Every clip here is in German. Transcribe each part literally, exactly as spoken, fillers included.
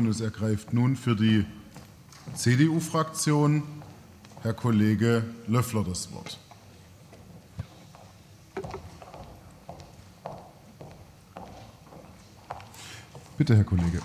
und es ergreift nun für die C D U-Fraktion Herr Kollege Löffler das Wort. Bitte, Herr Kollege.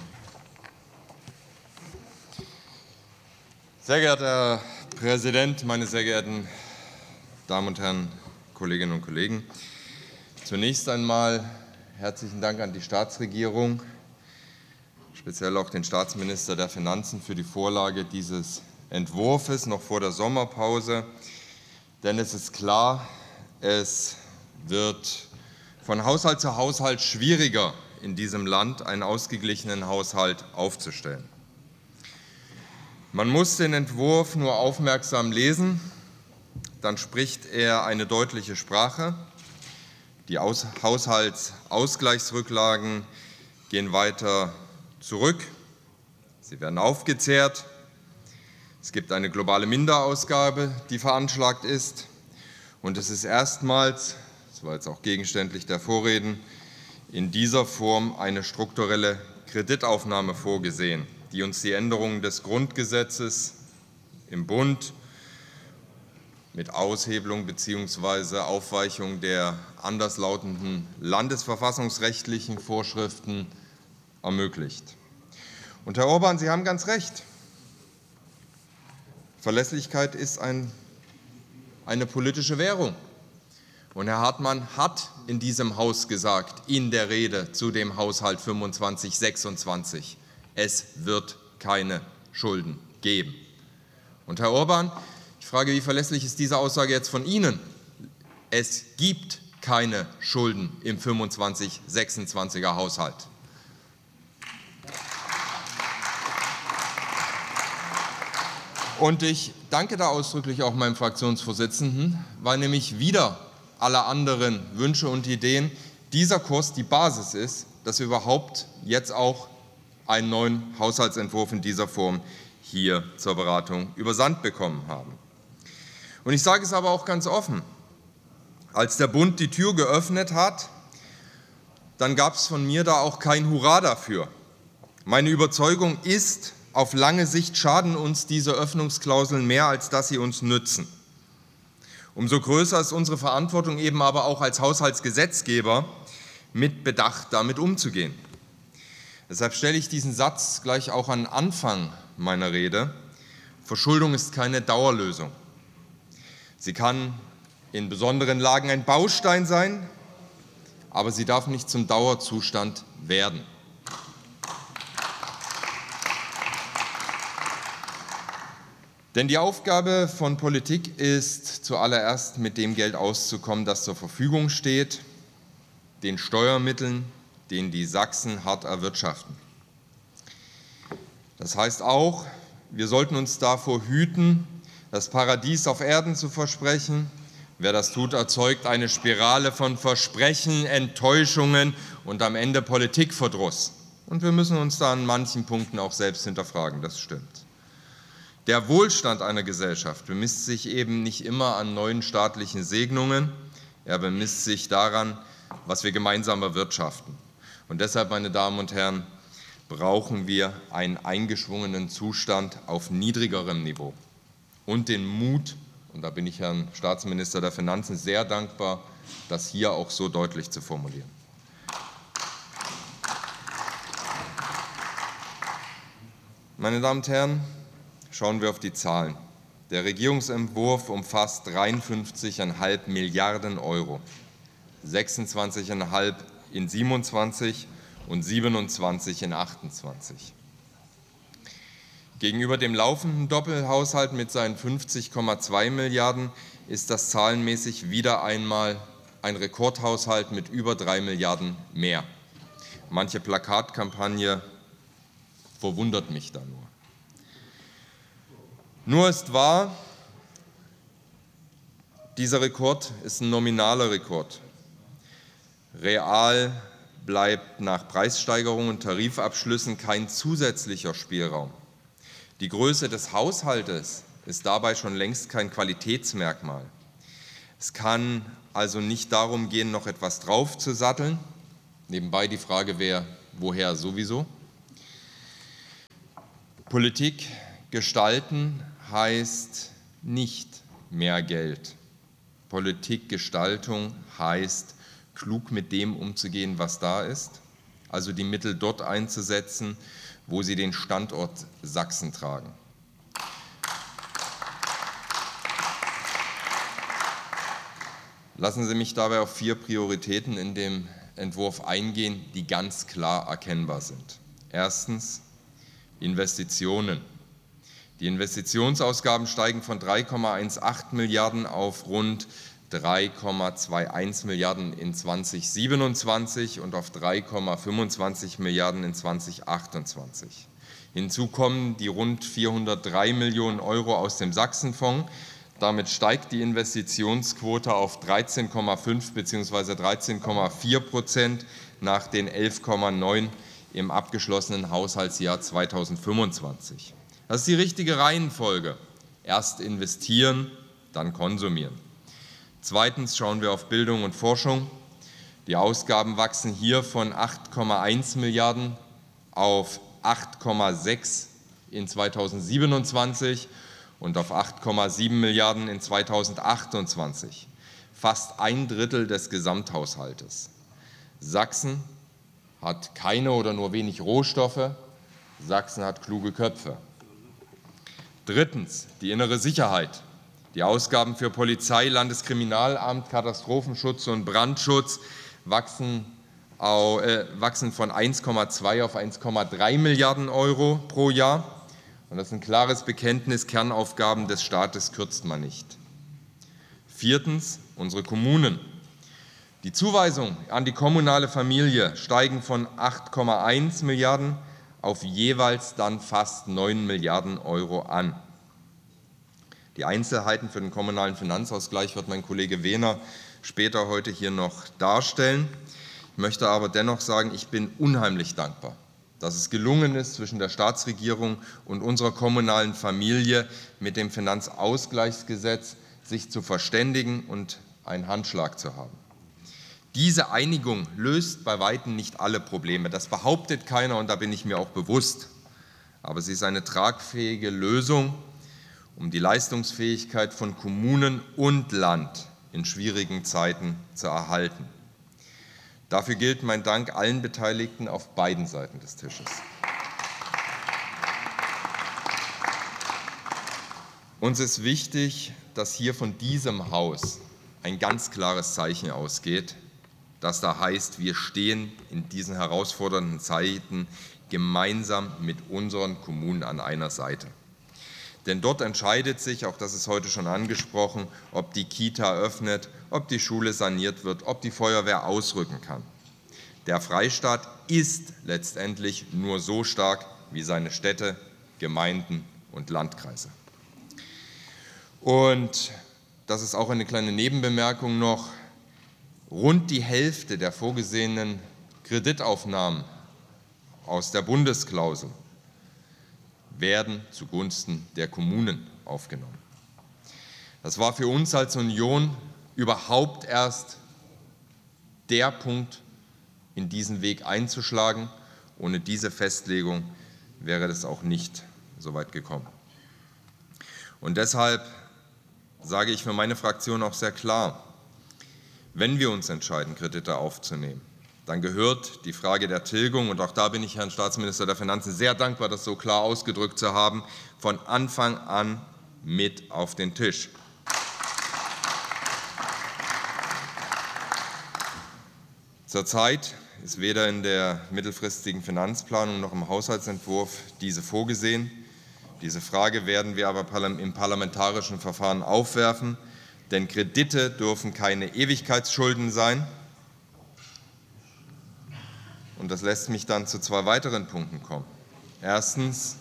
Sehr geehrter Herr Präsident, meine sehr geehrten Damen und Herren, Kolleginnen und Kollegen! Zunächst einmal herzlichen Dank an die Staatsregierung, speziell auch den Staatsminister der Finanzen für die Vorlage dieses Entwurfs noch vor der Sommerpause. Denn es ist klar, es wird von Haushalt zu Haushalt schwieriger, in diesem Land einen ausgeglichenen Haushalt aufzustellen. Man muss den Entwurf nur aufmerksam lesen, dann spricht er eine deutliche Sprache. Die Haushaltsausgleichsrücklagen gehen weiter zurück, sie werden aufgezehrt. Es gibt eine globale Minderausgabe, die veranschlagt ist, und es ist erstmals, das war jetzt auch gegenständlich der Vorreden, in dieser Form eine strukturelle Kreditaufnahme vorgesehen, die uns die Änderungen des Grundgesetzes im Bund mit Aushebelung bzw. Aufweichung der anderslautenden landesverfassungsrechtlichen Vorschriften ermöglicht. Und Herr Orban, Sie haben ganz recht. Verlässlichkeit ist ein, eine politische Währung. Und Herr Hartmann hat in diesem Haus gesagt, in der Rede zu dem Haushalt fünfundzwanzig sechsundzwanzig, es wird keine Schulden geben. Und Herr Orban, ich frage, wie verlässlich ist diese Aussage jetzt von Ihnen? Es gibt keine Schulden im fünfundzwanzig sechsundzwanziger Haushalt. Und ich danke da ausdrücklich auch meinem Fraktionsvorsitzenden, weil nämlich wieder aller anderen Wünsche und Ideen dieser Kurs die Basis ist, dass wir überhaupt jetzt auch einen neuen Haushaltsentwurf in dieser Form hier zur Beratung übersandt bekommen haben. Und ich sage es aber auch ganz offen, als der Bund die Tür geöffnet hat, dann gab es von mir da auch kein Hurra dafür. Meine Überzeugung ist, auf lange Sicht schaden uns diese Öffnungsklauseln mehr, als dass sie uns nützen. Umso größer ist unsere Verantwortung eben aber auch als Haushaltsgesetzgeber, mit Bedacht damit umzugehen. Deshalb stelle ich diesen Satz gleich auch an Anfang meiner Rede. Verschuldung ist keine Dauerlösung. Sie kann in besonderen Lagen ein Baustein sein, aber sie darf nicht zum Dauerzustand werden. Denn die Aufgabe von Politik ist zuallererst, mit dem Geld auszukommen, das zur Verfügung steht, den Steuermitteln, den die Sachsen hart erwirtschaften. Das heißt auch, wir sollten uns davor hüten, das Paradies auf Erden zu versprechen. Wer das tut, erzeugt eine Spirale von Versprechen, Enttäuschungen und am Ende Politikverdruss. Und wir müssen uns da an manchen Punkten auch selbst hinterfragen, das stimmt. Der Wohlstand einer Gesellschaft bemisst sich eben nicht immer an neuen staatlichen Segnungen, er bemisst sich daran, was wir gemeinsam erwirtschaften. Und deshalb, meine Damen und Herren, brauchen wir einen eingeschwungenen Zustand auf niedrigerem Niveau und den Mut, und da bin ich Herrn Staatsminister der Finanzen sehr dankbar, das hier auch so deutlich zu formulieren. Meine Damen und Herren, schauen wir auf die Zahlen. Der Regierungsentwurf umfasst dreiundfünfzig Komma fünf Milliarden Euro, sechsundzwanzig Komma fünf in siebenundzwanzig und siebenundzwanzig in achtundzwanzig. Gegenüber dem laufenden Doppelhaushalt mit seinen fünfzig Komma zwei Milliarden ist das zahlenmäßig wieder einmal ein Rekordhaushalt mit über drei Milliarden mehr. Manche Plakatkampagne verwundert mich da nur. Nur ist wahr, dieser Rekord ist ein nominaler Rekord. Real bleibt nach Preissteigerungen und Tarifabschlüssen kein zusätzlicher Spielraum. Die Größe des Haushaltes ist dabei schon längst kein Qualitätsmerkmal. Es kann also nicht darum gehen, noch etwas draufzusatteln. Nebenbei die Frage, wer, woher sowieso. Politik gestalten heißt nicht mehr Geld. Politikgestaltung heißt, klug mit dem umzugehen, was da ist, also die Mittel dort einzusetzen, wo sie den Standort Sachsen tragen. Lassen Sie mich dabei auf vier Prioritäten in dem Entwurf eingehen, die ganz klar erkennbar sind. Erstens Investitionen. Die Investitionsausgaben steigen von drei Komma achtzehn Milliarden auf rund drei Komma einundzwanzig Milliarden in zweitausendsiebenundzwanzig und auf drei Komma fünfundzwanzig Milliarden in zweitausendachtundzwanzig. Hinzu kommen die rund vierhundertdrei Millionen Euro aus dem Sachsenfonds. Damit steigt die Investitionsquote auf dreizehn Komma fünf bzw. dreizehn Komma vier Prozent nach den elf Komma neun im abgeschlossenen Haushaltsjahr zweitausendfünfundzwanzig. Das ist die richtige Reihenfolge. Erst investieren, dann konsumieren. Zweitens schauen wir auf Bildung und Forschung. Die Ausgaben wachsen hier von acht Komma eins Milliarden auf acht Komma sechs in zweitausendsiebenundzwanzig und auf acht Komma sieben Milliarden in zweitausendachtundzwanzig. Fast ein Drittel des Gesamthaushaltes. Sachsen hat keine oder nur wenig Rohstoffe. Sachsen hat kluge Köpfe. Drittens, die innere Sicherheit. Die Ausgaben für Polizei, Landeskriminalamt, Katastrophenschutz und Brandschutz wachsen, äh, wachsen von eins Komma zwei auf eins Komma drei Milliarden Euro pro Jahr. Und das ist ein klares Bekenntnis, Kernaufgaben des Staates kürzt man nicht. Viertens, unsere Kommunen. Die Zuweisungen an die kommunale Familie steigen von acht Komma eins Milliarden auf jeweils dann fast neun Milliarden Euro an. Die Einzelheiten für den kommunalen Finanzausgleich wird mein Kollege Wehner später heute hier noch darstellen. Ich möchte aber dennoch sagen, ich bin unheimlich dankbar, dass es gelungen ist, zwischen der Staatsregierung und unserer kommunalen Familie mit dem Finanzausgleichsgesetz sich zu verständigen und einen Handschlag zu haben. Diese Einigung löst bei weitem nicht alle Probleme. Das behauptet keiner und da bin ich mir auch bewusst. Aber sie ist eine tragfähige Lösung, um die Leistungsfähigkeit von Kommunen und Land in schwierigen Zeiten zu erhalten. Dafür gilt mein Dank allen Beteiligten auf beiden Seiten des Tisches. Uns ist wichtig, dass hier von diesem Haus ein ganz klares Zeichen ausgeht, das da heißt, wir stehen in diesen herausfordernden Zeiten gemeinsam mit unseren Kommunen an einer Seite. Denn dort entscheidet sich, auch das ist heute schon angesprochen, ob die Kita öffnet, ob die Schule saniert wird, ob die Feuerwehr ausrücken kann. Der Freistaat ist letztendlich nur so stark wie seine Städte, Gemeinden und Landkreise. Und das ist auch eine kleine Nebenbemerkung noch. Rund die Hälfte der vorgesehenen Kreditaufnahmen aus der Bundesklausel werden zugunsten der Kommunen aufgenommen. Das war für uns als Union überhaupt erst der Punkt, in diesen Weg einzuschlagen. Ohne diese Festlegung wäre das auch nicht so weit gekommen. Und deshalb sage ich für meine Fraktion auch sehr klar, wenn wir uns entscheiden, Kredite aufzunehmen, dann gehört die Frage der Tilgung, und auch da bin ich Herrn Staatsminister der Finanzen sehr dankbar, das so klar ausgedrückt zu haben, von Anfang an mit auf den Tisch. Zurzeit ist weder in der mittelfristigen Finanzplanung noch im Haushaltsentwurf diese vorgesehen. Diese Frage werden wir aber im parlamentarischen Verfahren aufwerfen, denn Kredite dürfen keine Ewigkeitsschulden sein. Und das lässt mich dann zu zwei weiteren Punkten kommen. Erstens,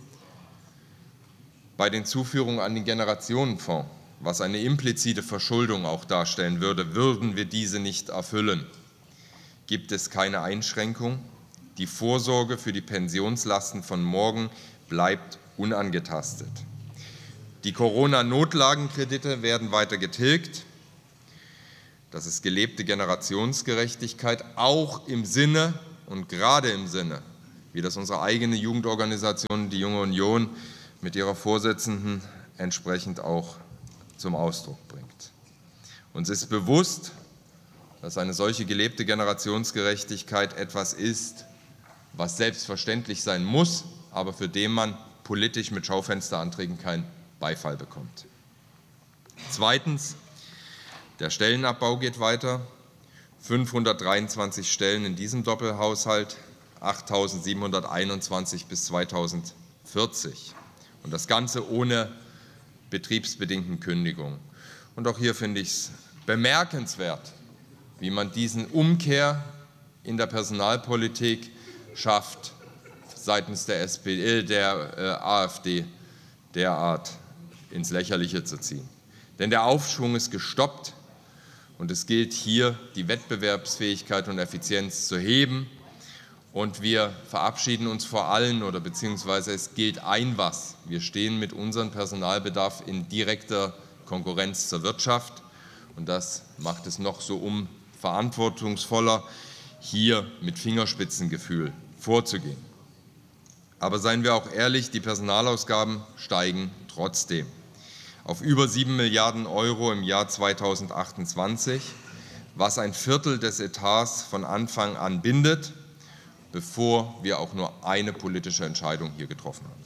bei den Zuführungen an den Generationenfonds, was eine implizite Verschuldung auch darstellen würde, würden wir diese nicht erfüllen. Gibt es keine Einschränkung. Die Vorsorge für die Pensionslasten von morgen bleibt unangetastet. Die Corona-Notlagenkredite werden weiter getilgt. Das ist gelebte Generationsgerechtigkeit, auch im Sinne und gerade im Sinne wie das unsere eigene Jugendorganisation, die Junge Union, mit ihrer Vorsitzenden entsprechend auch zum Ausdruck bringt. Uns ist bewusst, dass eine solche gelebte Generationsgerechtigkeit etwas ist, was selbstverständlich sein muss, aber für den man politisch mit Schaufensteranträgen keinen Beifall bekommt. Zweitens, der Stellenabbau geht weiter. fünfhundertdreiundzwanzig Stellen in diesem Doppelhaushalt, achttausendsiebenhunderteinundzwanzig bis zweitausendvierzig. Und das Ganze ohne betriebsbedingten Kündigungen. Und auch hier finde ich es bemerkenswert, wie man diesen Umkehr in der Personalpolitik schafft, seitens der, S P D, der äh, AfD derart ins Lächerliche zu ziehen. Denn der Aufschwung ist gestoppt und es gilt hier, die Wettbewerbsfähigkeit und Effizienz zu heben. Und wir verabschieden uns vor allem, oder beziehungsweise es gilt ein was. Wir stehen mit unserem Personalbedarf in direkter Konkurrenz zur Wirtschaft. Und das macht es noch so umverantwortungsvoller, hier mit Fingerspitzengefühl vorzugehen. Aber seien wir auch ehrlich, die Personalausgaben steigen trotzdem auf über sieben Milliarden Euro im Jahr zweitausendachtundzwanzig, was ein Viertel des Etats von Anfang an bindet, bevor wir auch nur eine politische Entscheidung hier getroffen haben.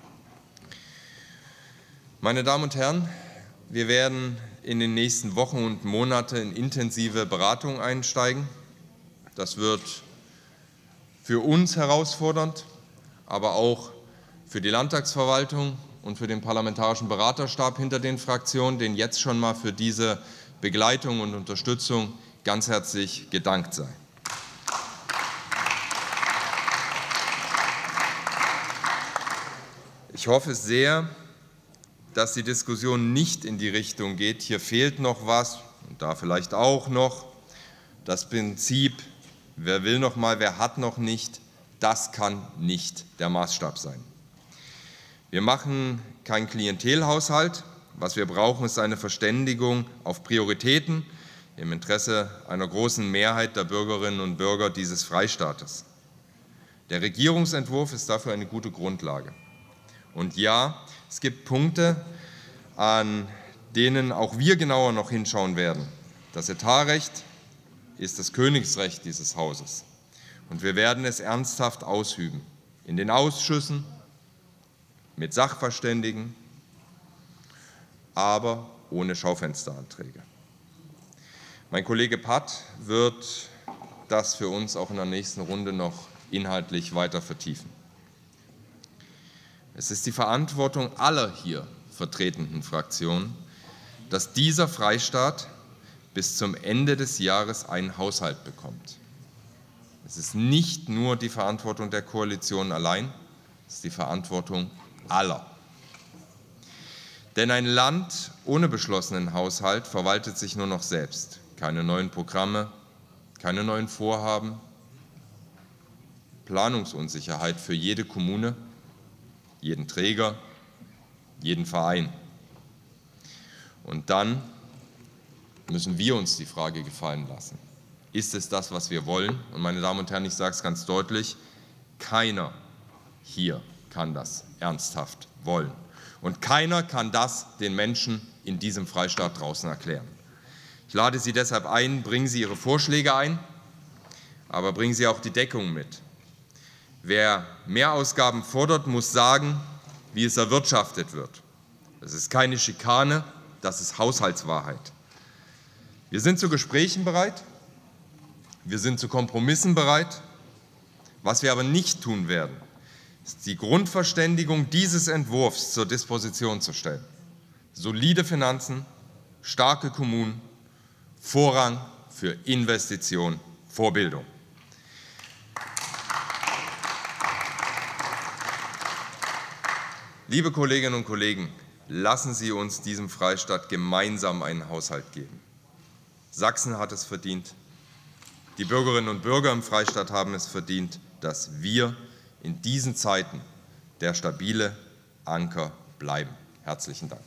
Meine Damen und Herren, wir werden in den nächsten Wochen und Monaten in intensive Beratungen einsteigen. Das wird für uns herausfordernd, aber auch für die Landtagsverwaltung und für den Parlamentarischen Beraterstab hinter den Fraktionen, denen jetzt schon mal für diese Begleitung und Unterstützung ganz herzlich gedankt sei. Ich hoffe sehr, dass die Diskussion nicht in die Richtung geht, hier fehlt noch was und da vielleicht auch noch. Das Prinzip, wer will noch mal, wer hat noch nicht, das kann nicht der Maßstab sein. Wir machen keinen Klientelhaushalt. Was wir brauchen, ist eine Verständigung auf Prioritäten im Interesse einer großen Mehrheit der Bürgerinnen und Bürger dieses Freistaates. Der Regierungsentwurf ist dafür eine gute Grundlage. Und ja, es gibt Punkte, an denen auch wir genauer noch hinschauen werden. Das Etatrecht ist das Königsrecht dieses Hauses. Und wir werden es ernsthaft ausüben. In den Ausschüssen, mit Sachverständigen, aber ohne Schaufensteranträge. Mein Kollege Patt wird das für uns auch in der nächsten Runde noch inhaltlich weiter vertiefen. Es ist die Verantwortung aller hier vertretenen Fraktionen, dass dieser Freistaat bis zum Ende des Jahres einen Haushalt bekommt. Es ist nicht nur die Verantwortung der Koalition allein, es ist die Verantwortung aller. Denn ein Land ohne beschlossenen Haushalt verwaltet sich nur noch selbst. Keine neuen Programme, keine neuen Vorhaben, Planungsunsicherheit für jede Kommune, jeden Träger, jeden Verein. Und dann müssen wir uns die Frage gefallen lassen. Ist es das, was wir wollen? Und meine Damen und Herren, ich sage es ganz deutlich, keiner hier kann das ernsthaft wollen. Und keiner kann das den Menschen in diesem Freistaat draußen erklären. Ich lade Sie deshalb ein, bringen Sie Ihre Vorschläge ein, aber bringen Sie auch die Deckung mit. Wer Mehrausgaben fordert, muss sagen, wie es erwirtschaftet wird. Das ist keine Schikane, das ist Haushaltswahrheit. Wir sind zu Gesprächen bereit, wir sind zu Kompromissen bereit. Was wir aber nicht tun werden, ist die Grundverständigung dieses Entwurfs zur Disposition zu stellen. Solide Finanzen, starke Kommunen, Vorrang für Investition, Vorbildung. Liebe Kolleginnen und Kollegen, lassen Sie uns diesem Freistaat gemeinsam einen Haushalt geben. Sachsen hat es verdient, die Bürgerinnen und Bürger im Freistaat haben es verdient, dass wir in diesen Zeiten der stabile Anker bleiben. Herzlichen Dank.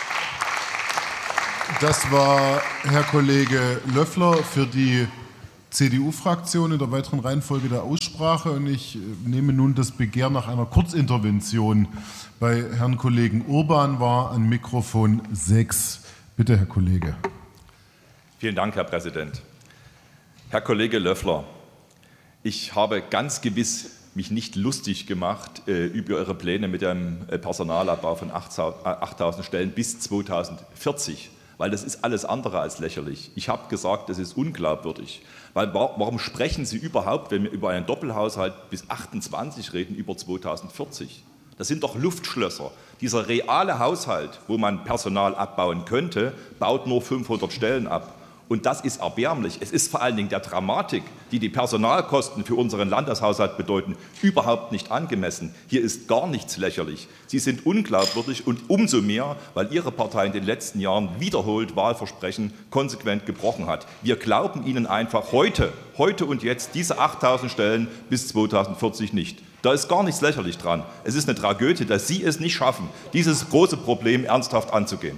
Das war Herr Kollege Löffler für die C D U-Fraktion in der weiteren Reihenfolge der Aussprache. Und ich nehme nun das Begehren nach einer Kurzintervention bei Herrn Kollegen Urban wahr an Mikrofon sechs. Bitte, Herr Kollege. Vielen Dank, Herr Präsident. Herr Kollege Löffler, ich habe ganz gewiss mich nicht lustig gemacht äh, über Ihre Pläne mit dem Personalabbau von achttausend Stellen bis zweitausendvierzig, weil das ist alles andere als lächerlich. Ich habe gesagt, das ist unglaubwürdig. Weil, warum sprechen Sie überhaupt, wenn wir über einen Doppelhaushalt bis achtundzwanzig reden, über zweitausendvierzig? Das sind doch Luftschlösser. Dieser reale Haushalt, wo man Personal abbauen könnte, baut nur fünfhundert Stellen ab. Und das ist erbärmlich. Es ist vor allen Dingen der Dramatik, die die Personalkosten für unseren Landeshaushalt bedeuten, überhaupt nicht angemessen. Hier ist gar nichts lächerlich. Sie sind unglaubwürdig und umso mehr, weil Ihre Partei in den letzten Jahren wiederholt Wahlversprechen konsequent gebrochen hat. Wir glauben Ihnen einfach heute, heute und jetzt diese achttausend Stellen bis zweitausendvierzig nicht. Da ist gar nichts lächerlich dran. Es ist eine Tragödie, dass Sie es nicht schaffen, dieses große Problem ernsthaft anzugehen.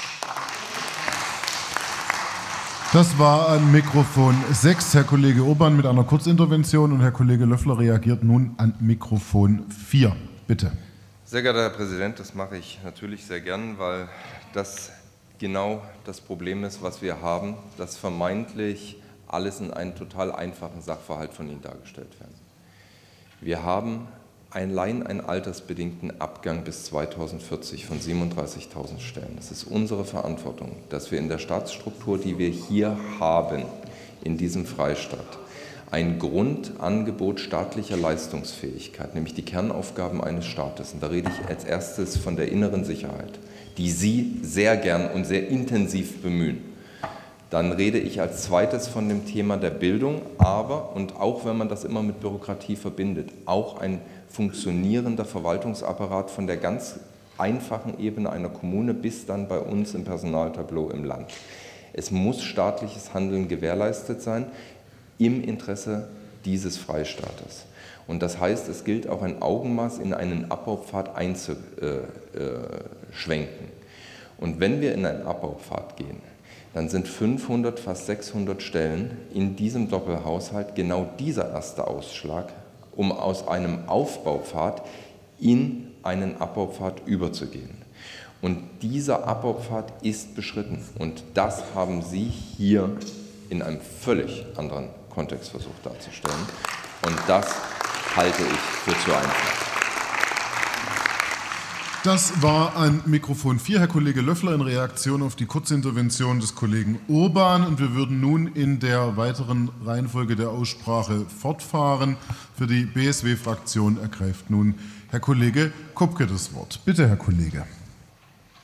Das war an Mikrofon sechs, Herr Kollege Urban mit einer Kurzintervention, und Herr Kollege Löffler reagiert nun an Mikrofon vier. Bitte. Sehr geehrter Herr Präsident, das mache ich natürlich sehr gern, weil das genau das Problem ist, was wir haben, dass vermeintlich alles in einem total einfachen Sachverhalt von Ihnen dargestellt werden. Wir haben allein einen altersbedingten Abgang bis zweitausendvierzig von siebenunddreißigtausend Stellen. Es ist unsere Verantwortung, dass wir in der Staatsstruktur, die wir hier haben, in diesem Freistaat, ein Grundangebot staatlicher Leistungsfähigkeit, nämlich die Kernaufgaben eines Staates, und da rede ich als erstes von der inneren Sicherheit, die Sie sehr gern und sehr intensiv bemühen. Dann rede ich als zweites von dem Thema der Bildung, aber, und auch wenn man das immer mit Bürokratie verbindet, auch ein funktionierender Verwaltungsapparat von der ganz einfachen Ebene einer Kommune bis dann bei uns im Personaltableau im Land. Es muss staatliches Handeln gewährleistet sein im Interesse dieses Freistaates. Und das heißt, es gilt auch ein Augenmaß in einen Abbaupfad einzuschwenken. Und wenn wir in einen Abbaupfad gehen, dann sind fünfhundert, fast sechshundert Stellen in diesem Doppelhaushalt genau dieser erste Ausschlag, um aus einem Aufbaupfad in einen Abbaupfad überzugehen. Und dieser Abbaupfad ist beschritten. Und das haben Sie hier in einem völlig anderen Kontext versucht darzustellen. Und das halte ich für zu einfach. Das war an Mikrofon vier, Herr Kollege Löffler, in Reaktion auf die Kurzintervention des Kollegen Urban. Und wir würden nun in der weiteren Reihenfolge der Aussprache fortfahren. Für die B S W-Fraktion ergreift nun Herr Kollege Kupke das Wort. Bitte, Herr Kollege.